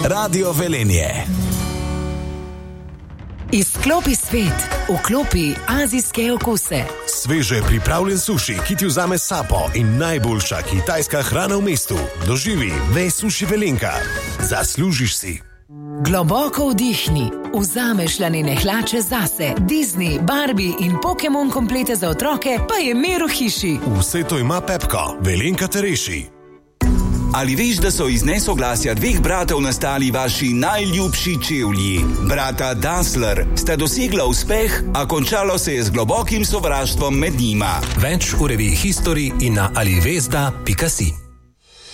Radio Velenje. Izklopi svet, vklopi azijske okuse. Sveže pripravljen suši, ki ti vzame sapo in najboljša kitajska hrana v mestu. Doživi ves Suši Velenka. Zaslužiš si. Globoko vdihni, vzameš lanene hlače zase, Disney, Barbie in Pokémon komplete za otroke, pa je mir v hiši. Vse to ima Pepko, Velenka te reši. Ali veš, da so iz nesoglasja dveh bratov nastali vaši najljubši čevlji? Brata Dassler sta dosegla uspeh, a končalo se je z globokim sovraštvom med njima. Več v reviji History in na alivesda.si.